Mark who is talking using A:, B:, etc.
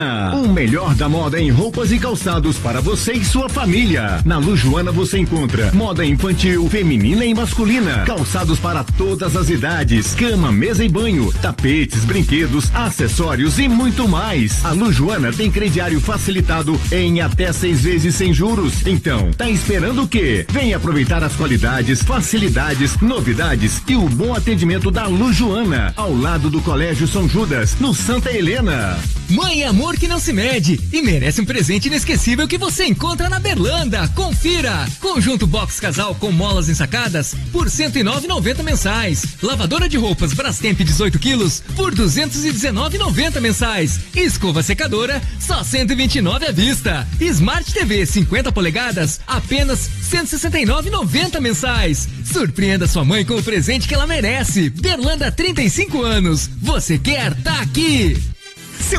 A: O melhor da moda em roupas e calçados para você e sua família. Na Lujuana você encontra moda infantil, feminina e masculina, calçados para todas as idades, cama, mesa e banho, tapetes, brinquedos, acessórios e muito mais. A Lujuana tem crediário facilitado em até 6 vezes sem juros. Então, tá esperando o quê? Vem aproveitar as qualidades, facilidades, novidades e o bom atendimento da Lujuana, ao lado do Colégio São Judas, no Santa Helena.
B: Mãe, amor que não se mede e merece um presente inesquecível que você encontra na Berlanda. Confira! Conjunto box casal com molas ensacadas por R$ 109,90 mensais. Lavadora de roupas Brastemp 18 quilos por R$ 219,90 mensais. Escova secadora só R$ 129 à vista. Smart TV 50 polegadas apenas R$ 169,90 mensais. Surpreenda sua mãe com o presente que ela merece. Berlanda, 35 anos. Você quer? Tá aqui!